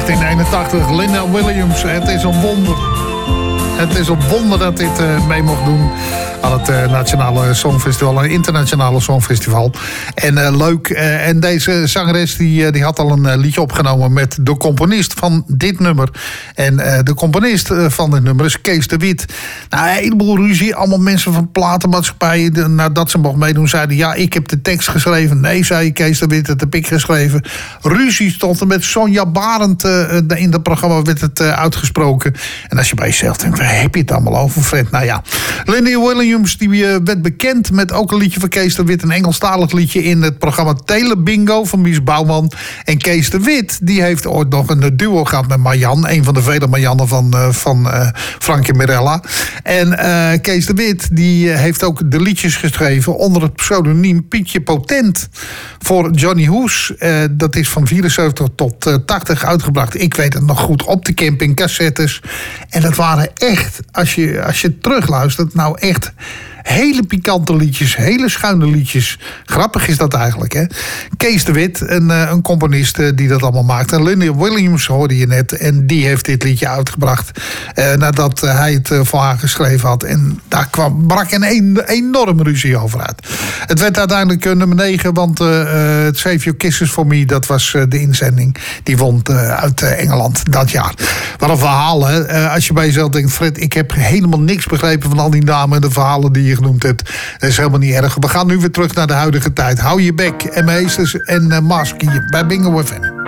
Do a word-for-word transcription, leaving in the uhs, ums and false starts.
negentien eenentachtig, Linda Williams. Het is een wonder. Het is een wonder dat dit uh, mee mocht doen aan het uh, Nationale Songfestival, een internationale songfestival. En uh, leuk. Uh, en deze zangeres die, uh, die had al een uh, liedje opgenomen met de componist van dit nummer. En uh, de componist uh, van dit nummer is Kees de Wit. Nou, een heleboel ruzie. Allemaal mensen van platenmaatschappijen, nadat ze mocht meedoen, zeiden: ja, ik heb de tekst geschreven. Nee, zei Kees de Wit, dat heb ik geschreven. Ruzie stond er met Sonja Barend. Uh, in dat programma werd het uh, uitgesproken. En als je bij jezelf denkt, waar heb je het allemaal over, Fred? Nou ja, Linda Williams die uh, werd bekend met ook een liedje van Kees de Wit, een Engelstalig liedje in het programma Telebingo van Mies Bouwman. En Kees de Wit die heeft ooit nog een duo gehad met Marjan, een van de vele Marjannen van, uh, van uh, Frankie Mirella. En uh, Kees de Wit die uh, heeft ook de liedjes geschreven onder het pseudoniem Pietje Potent voor Johnny Hoes. Uh, dat is van vierenzeventig tot uh, tachtig uitgebracht. Ik weet het nog goed, op de camping, cassettes. En dat waren echt, als je, als je terugluistert, nou echt hele pikante liedjes, hele schuine liedjes. Grappig is dat eigenlijk, hè? Kees de Wit, een, een componist die dat allemaal maakt. En Linda Williams hoorde je net. En die heeft dit liedje uitgebracht eh, nadat hij het uh, voor haar geschreven had. En daar kwam, brak een, een enorme ruzie over uit. Het werd uiteindelijk uh, nummer negen, want uh, uh, Save Your Kisses For Me, dat was uh, de inzending. Die won uh, uit uh, Engeland dat jaar. Wat een verhaal, hè? Uh, als je bij jezelf denkt, Fred, ik heb helemaal niks begrepen van al die namen en de verhalen die je genoemd hebt. Dat is helemaal niet erg. We gaan nu weer terug naar de huidige tijd. Hou je bek en meesters en uh, Mask hier bij Bingo F M.